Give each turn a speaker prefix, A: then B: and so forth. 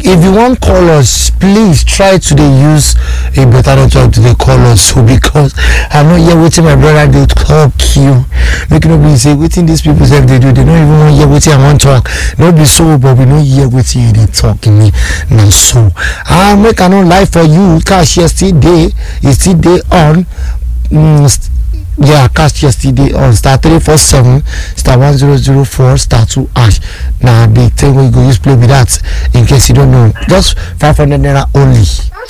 A: abeg if you wan call us please try to dey use a better network to dey call us so because I no hear wetin my brother dey talk you make no be say wetin these people sef dey do they no even wan hear wetin I wan talk no be so but we no hear wetin you dey talk me na so make I no lie for you cashier still dey e still dey on cash yesterday on star 347 star 1004 star 2 hash. Now the thing we go use play with that in case you don't know. Just 500 naira only.